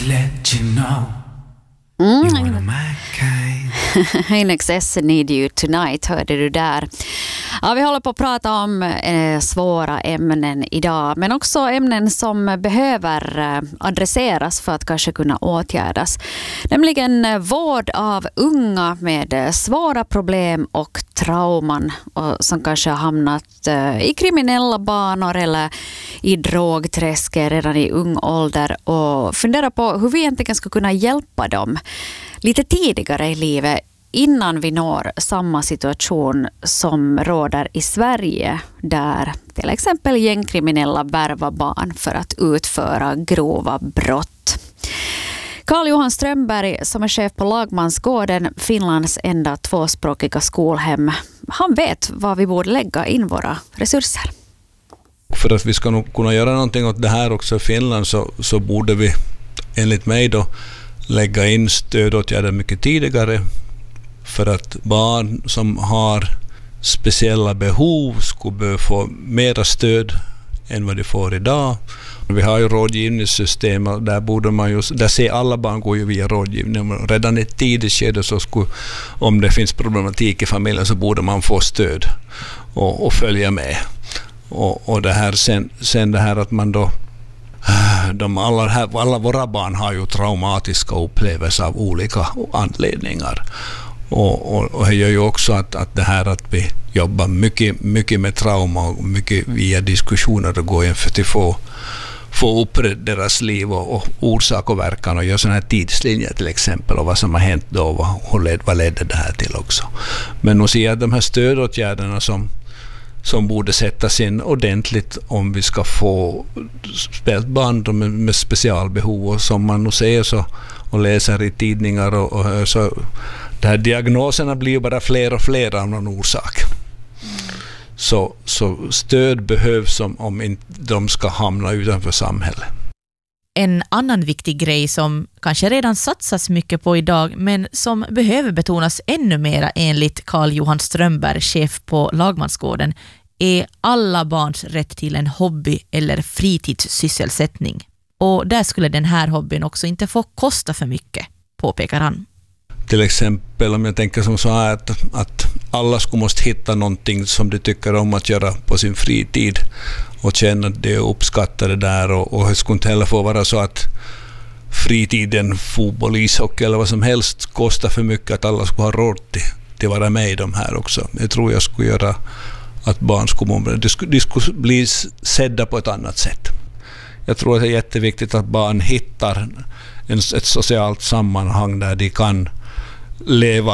Let you know. INXS Need You Tonight hörde du där. Ja, vi håller på att prata om svåra ämnen idag, men också ämnen som behöver adresseras för att kanske kunna åtgärdas. Nämligen vård av unga med svåra problem och trauman och som kanske har hamnat i kriminella banor eller i drogträsker redan i ung ålder, och fundera på hur vi egentligen ska kunna hjälpa dem lite tidigare i livet innan vi når samma situation som råder i Sverige, där till exempel gängkriminella värvar barn för att utföra grova brott. Carl-Johan Strömberg, som är chef på Lagmansgården, Finlands enda tvåspråkiga skolhem, han vet var vi borde lägga in våra resurser. För att vi ska nog kunna göra någonting åt det här också i Finland, så borde vi enligt mig då lägga in stödåtgärder mycket tidigare, för att barn som har speciella behov skulle behöva få mera stöd än vad de får idag. Vi har ju rådgivningssystem, och där ser alla barn går ju via rådgivning. Redan i ett tidigt skede så skulle, om det finns problematik i familjen, så borde man få stöd och följa med. Och det här sen det här att man då alla våra barn har ju traumatiska upplevelser av olika anledningar. Och det gör ju också att det här att vi jobbar mycket med trauma och mycket via diskussioner och går in för att få upp deras liv och orsak och verkan, och göra sådana här tidslinjer till exempel, och vad som har hänt då och vad ledde det här till också. Men nu ser jag de här stödåtgärderna som borde sättas in ordentligt om vi ska få spelband med specialbehov, och som man nu ser så och läser i tidningar och så de här diagnoserna blir ju bara fler och fler av någon orsak. Så stöd behövs om inte de ska hamna utanför samhället. En annan viktig grej som kanske redan satsas mycket på idag, men som behöver betonas ännu mera enligt Carl-Johan Strömberg, chef på Lagmansgården, är alla barns rätt till en hobby eller fritidssysselsättning. Och där skulle den här hobbyn också inte få kosta för mycket, påpekar han. Till exempel om jag tänker som så här att alla skulle måste hitta någonting som de tycker om att göra på sin fritid och känna att de uppskattar det där, och det skulle inte heller få vara så att fritiden, fotboll, ishockey eller vad som helst kostar för mycket, att alla skulle ha råd till vara med i de här också. Jag tror jag skulle göra att barn skulle bli sedda på ett annat sätt. Jag tror att det är jätteviktigt att barn hittar ett socialt sammanhang där de kan leva